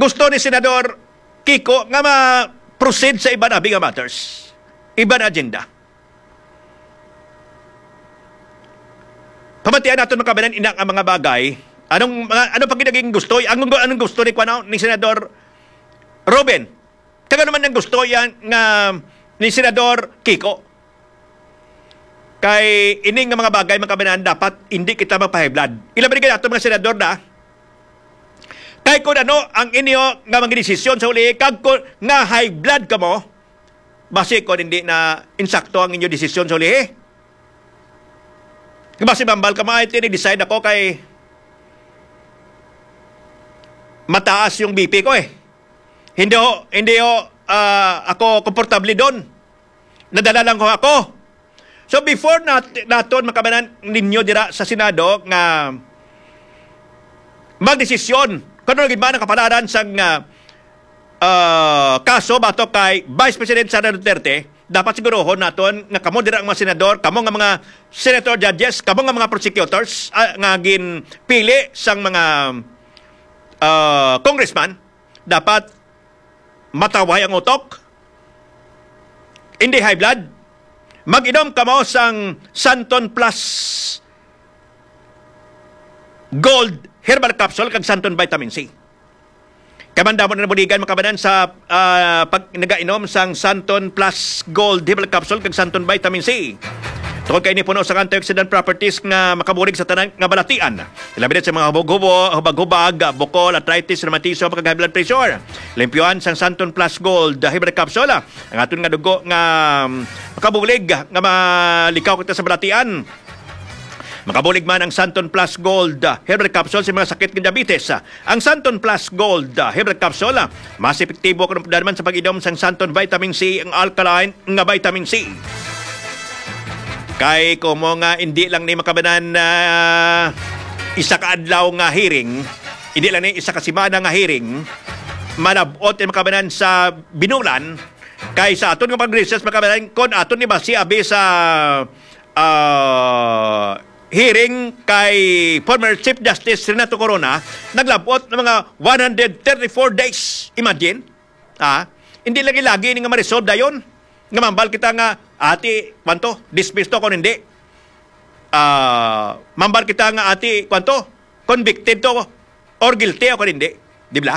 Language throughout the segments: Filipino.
gusto ni Senador Kiko nga ma-proceed sa iba na bigger matters. Iba na agenda. Pamatian natin mga kabanan inang ang mga bagay. Anong pag naging gusto? Anong gusto ni Senador Robin? Kaya naman ang gusto yan nga ni Senador Kiko. Kay ining nga mga bagay mga kabanan dapat hindi kita magpa-high blood. Ilaban ka natin mga senador na kay kung ano ang inyo nga mga desisyon sa uli, kag kung nga high blood ka mo, base kung hindi na insakto ang inyo desisyon sa uli. Base mambal ka mo, decide ako kay mataas yung BP ko eh. Hindi ako komportable doon. Nadala lang ko ako. So before naton makabanan ninyo dira sa Senado nga magdesisyon kung ano naging ba ng kapalaran sa kaso bato kay Vice President Sara Duterte, dapat sigurohon naton nga kamo dira ang mga senador, kamo nga mga senator judges, kamo nga mga prosecutors nga ginpili sang mga congressman, dapat mataway ang utok, hindi high blood, mag-inom kamo sang Santon Plus Gold Herbal Capsule kag Santon Vitamin C. Kamanda mo na nabuligan makabanan sa pag nagainom sang Santon Plus Gold Herbal Capsule kag Santon Vitamin C. Tungkol kay ni puno sa antioxidant properties nga makabulig sa tanang nga balatian. Ilabi sa mga hubag-hubag, bukol, arthritis, rheumatism, high blood pressure. Limpyuan sang Santon Plus Gold Herbal Capsule. Ang aton nga dugo nga makabulig nga malikaw kita sa balatian. Makabulig man ang Santon Plus Gold Herbal Capsule sa mga sakit ng diabetes. Ang Santon Plus Gold Herbal Capsule, mas epektibo kung naman sa pag-inom sang Santon Vitamin C, ang alkaline nga vitamin C. Kay kumo nga hindi lang ni makabanan isa ka adlaw nga hearing, hindi lang ni isa ka semana nga hearing, manabot ni makabanan sa binulan, kay sa aton nga pag-recess makabanan kon aton ni ba si abi sa hearing kay former Chief Justice Renato Corona, naglabot ng mga 134 days. Imagine, hindi lagi-lagi nga ma-resolve na yun. Nga mambal kita nga, ati, kwanto, dismiss to kung hindi. Mambal kita nga, ati, kwanto, convicted to or guilty o kung hindi. Di ba?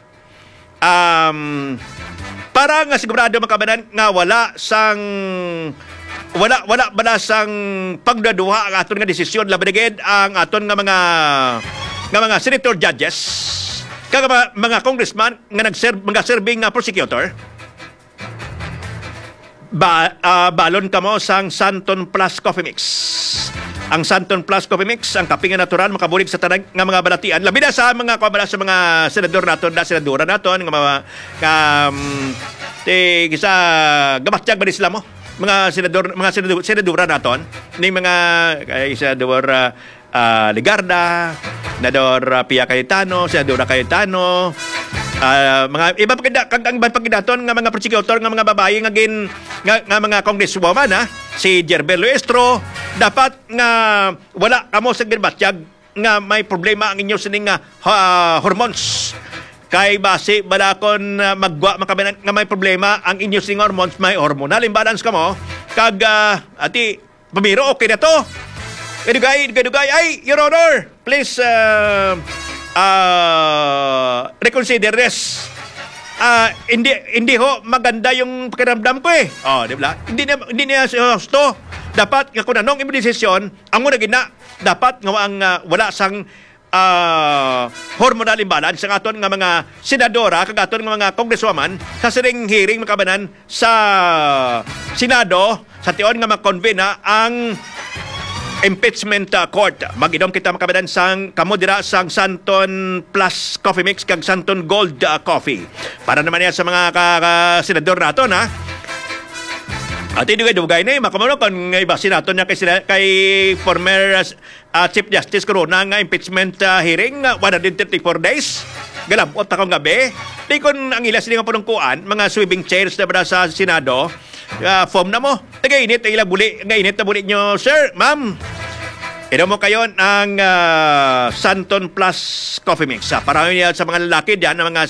Para nga sigurado makabanan nga wala bala sang pagdaduha ang aton nga desisyon labanigid ang aton nga mga senator judges kag mga congressman nga mga serving nga prosecutor balon kamo sang Santon Plus Coffee Mix. Ang Santon Plus Coffee Mix, ang kape nga natural makabulig sa tanang nga mga balatian, labi na sa mga senador naton na senadora naton nga mga sa gamatsyag ba sila mo mga senadora naton ni mga kay senador Ligarda, senador Pia Cayetano, senadora Cayetano, mga iba pagdaton nga mga prosecutor nga mga babae nga mga congresswoman si Jerbel Luestro, dapat nga wala kamo sa ginbatyag nga may problema ang inyo sining hormones. Kay base balakon magwa makabanan nga may problema ang inyo sing hormones, may hormonal imbalance kamo kag ati pamiro okay na to. Kadugay ay Your Honor, please reconsider this. Hindi ho maganda yung pakiramdam ko eh. Di ba? Hindi niya gusto. Dapat nga kung anong imong desisyon, ang una gina dapat nga ang wala sang hormonal imbalance sa aton nga mga senadora kag aton nga mga congresswoman sa siring hearing makabanan sa Senado sa tion nga makonvene ang impeachment court. Mag-inom kita makabanan sang kamo dira sang Santon Plus Coffee Mix kag Santon Gold Coffee. Para naman yan sa mga senador naton at dugay na makamano kung ibasi natin niya kay former Chief Justice Corona nga impeachment hearing 134 days. Galabot akong gabi. Di kon ang ilas nga panungkuan, mga sweeping chairs na sa Senado, form na mo. Taga-init, ang ilang buli, nga init na buli nyo, sir, ma'am. Ino mo kayo ang Santon Plus Coffee Mix. Para yun sa mga lalaki dyan, mga